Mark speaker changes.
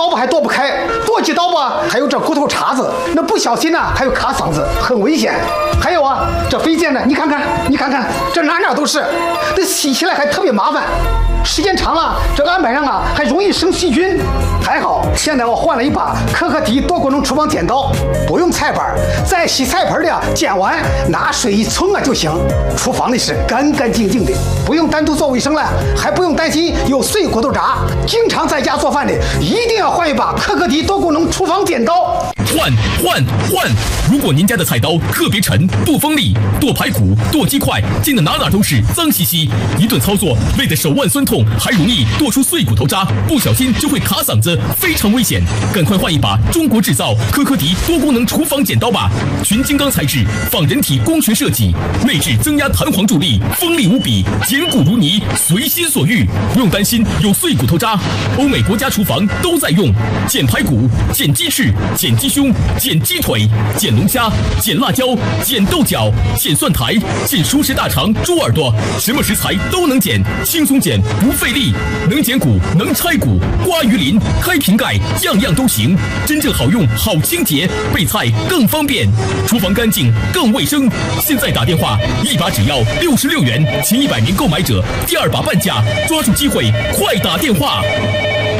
Speaker 1: 刀吧还剁不开，剁几刀吧还有这骨头茬子，那不小心呢还有卡嗓子，很危险。还有啊，这飞溅呢，你看看，这哪都是，这洗起来还特别麻烦，时间长了，这案板上啊还容易生细菌。还好，现在我换了一把可可迪多功能厨房剪刀，不用菜板，在洗菜盆里啊剪完，拿水一冲啊就行。厨房里是干干净净的，不用单独做卫生了，还不用担心有碎骨头渣。经常在家做饭的，一定要换一把可可迪多功能厨房剪刀。
Speaker 2: 换！如果您家的菜刀特别沉，不锋利，剁排骨、剁鸡块，溅得哪都是，脏兮兮，一顿操作累得手腕酸痛，还容易剁出碎骨头渣，不小心就会卡嗓子，非常危险。赶快换一把中国制造可可迪多功能厨房剪刀吧！群金刚材质，仿人体工学设计，内置增压弹簧助力，锋利无比，坚固如泥，随心所欲，不用担心有碎骨头渣。欧美国家厨房都在用，剪排骨、剪鸡翅、剪鸡胸、剪鸡腿、剪龙虾、剪辣椒、剪豆角、剪蒜苔、剪熟食大肠、猪耳朵，什么食材都能剪，轻松剪不费力，能剪骨，能拆骨，刮鱼鳞、开瓶盖，样样都行，真正好用、好清洁，备菜更方便，厨房干净更卫生。现在打电话，一把只要66元，前100名购买者第2把半价，抓住机会，快打电话！